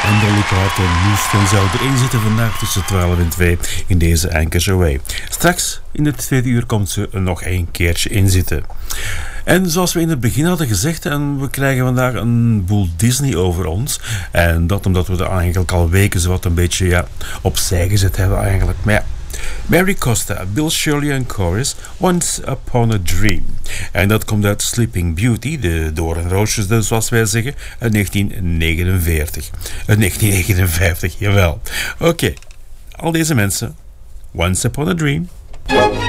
En Dolly Parton moest zou erin zitten vandaag tussen 12 en 2 in deze Anchors Away. Straks in het tweede uur komt ze er nog een keertje in zitten. En zoals we in het begin hadden gezegd, en we krijgen vandaag een boel Disney over ons. En dat omdat we er eigenlijk al weken zo wat een beetje opzij gezet hebben eigenlijk. Maar ja, Mary Costa, Bill Shirley en Chorus, Once Upon a Dream. En dat komt uit Sleeping Beauty, de doornroosjes dus, zoals wij zeggen, uit 1949. Uit 1959, jawel. Oké, al deze mensen, Once Upon a Dream.